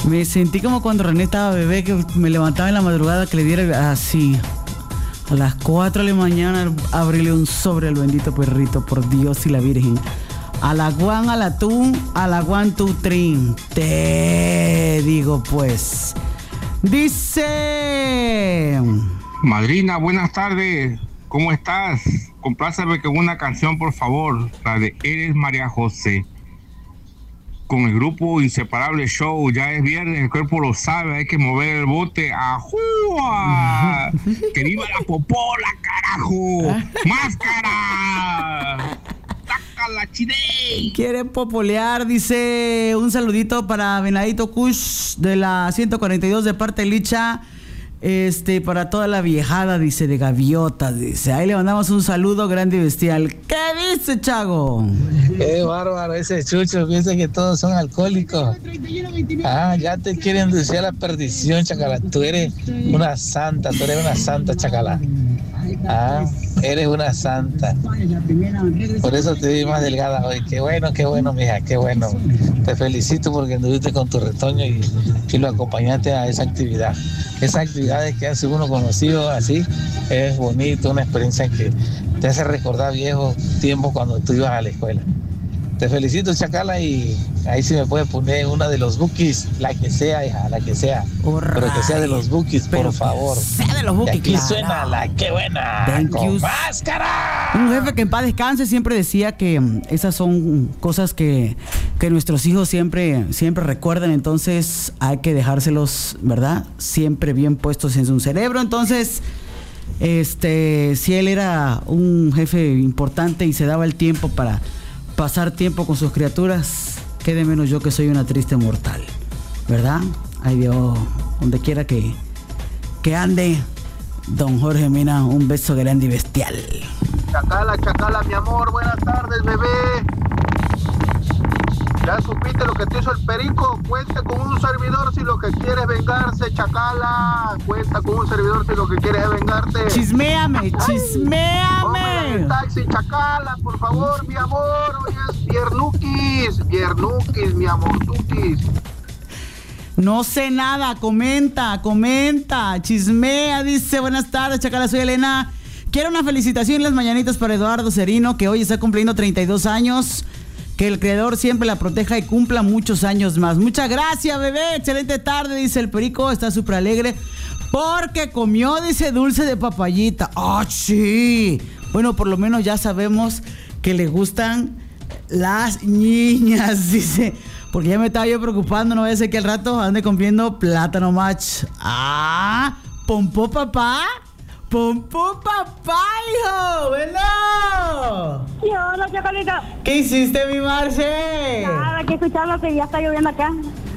Me sentí como cuando René estaba bebé, que me levantaba en la madrugada que le diera así. A las 4 de la mañana abrirle un sobre al bendito perrito, por Dios y la Virgen. A la guan, a la tú, a la guan, tú, trin. Te digo pues. Dice... Madrina, buenas tardes. ¿Cómo estás? Compláceme con una canción, por favor. La de Eres María José. Con el grupo Inseparable Show. Ya es viernes, el cuerpo lo sabe. Hay que mover el bote. ¡Ajúa! ¡Que viva la popola, carajo! ¡Máscara! ¡Sácala, chidey! Quieren popolear, dice. Un saludito para Venadito Kush de la 142 de parte de Licha. Para toda la viejada, dice, de gaviotas, dice. Ahí le mandamos un saludo grande y bestial. ¿Qué dice, Chago? Qué bárbaro ese Chucho, piensa que todos son alcohólicos. Ya te quieren inducir a la perdición, Chacala. Tú eres una santa, Chacala. Eres una santa. Por eso te vi más delgada hoy. Qué bueno, mija, qué bueno. Te felicito porque anduviste con tu retoño y lo acompañaste a esa actividad. Esas actividades que hace uno conocido así, es bonito, una experiencia que te hace recordar viejos tiempos cuando tú ibas a la escuela. Te felicito, Chacala, y ahí sí me puedes poner una de los Bookies, la que sea, hija, la que sea. Pero que sea de los Bookies, por favor. Sea de los Bookies, aquí claro. suena la que buena. Thank con you. Máscara. Un jefe que en paz descanse siempre decía que esas son cosas que nuestros hijos siempre recuerdan, entonces hay que dejárselos, ¿verdad? Siempre bien puestos en su cerebro. Entonces, si él era un jefe importante y se daba el tiempo para pasar tiempo con sus criaturas, qué de menos yo que soy una triste mortal, ¿verdad? Ay Dios, donde quiera que ande, don Jorge Mina, un beso grande y bestial. Chacala, mi amor, buenas tardes, bebé. ¿Ya supiste lo que te hizo el perico? Cuenta con un servidor si lo que quieres vengarse, Chacala. Cuenta con un servidor si lo que quieres es vengarte. Chisméame. Póngale el taxi, Chacala, por favor, mi amor. Hoy es Viernukis, mi amor, tukis. No sé nada, comenta, chismea, dice, buenas tardes, Chacala, soy Elena. Quiero una felicitación en las mañanitas para Eduardo Cerino, que hoy está cumpliendo 32 años. Que el Creador siempre la proteja y cumpla muchos años más. Muchas gracias, bebé. Excelente tarde, dice el perico. Está súper alegre porque comió, dice, dulce de papayita. ¡Ah, sí! Bueno, por lo menos ya sabemos que le gustan las niñas, dice. Porque ya me estaba yo preocupando. No vaya a ser que al rato ande comiendo plátano match. ¿Pompó papá? ¡Pompó papá, hijo! ¡Bueno! Sí, hola, Chacalita. ¿Qué hiciste, mi Marce? Nada, que escucharlo que ya está lloviendo acá.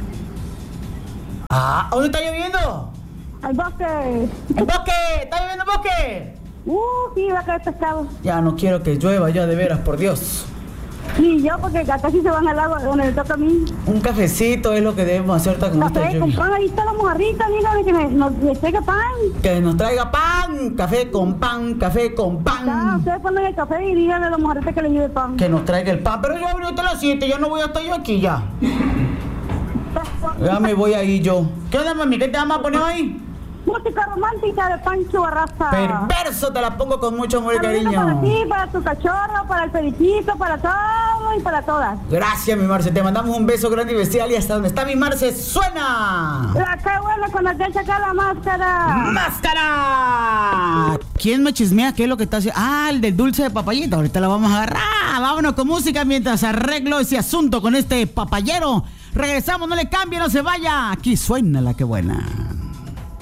¿Dónde está lloviendo? Al bosque. ¿El bosque? ¿Está lloviendo el bosque? Sí, va a caer pescado. Ya no quiero que llueva ya, de veras, por Dios. Sí, yo, porque acá sí se van al agua donde me toca a mí. Un cafecito es lo que debemos hacer ahorita con esta Café con lluvia. pan, ahí está la mojarrita, dígame que nos traiga pan. Que nos traiga pan, café con pan. Ustedes ponen el café y díganle a la mojarrita que le lleve pan. Que nos traiga el pan. Pero yo ahorita a las 7, ya no voy a estar yo aquí ya. Ya me voy ahí yo. ¿Qué onda, mami? ¿Qué te vamos a poner ahí? Música romántica de Pancho Barraza. Perverso, te la pongo con mucho amor y cariño. Para ti, para tu cachorro, para el periquito, para todo y para todas. Gracias, mi Marce. Te mandamos un beso grande y bestial. Y hasta donde está mi Marce, ¡suena! La que buena con la que saca la máscara. ¡Máscara! ¿Quién me chismea? ¿Qué es lo que está haciendo? El del dulce de papayita. Ahorita la vamos a agarrar. Vámonos con música mientras arreglo ese asunto con este papayero. Regresamos, no le cambie, no se vaya. Aquí suena la que buena.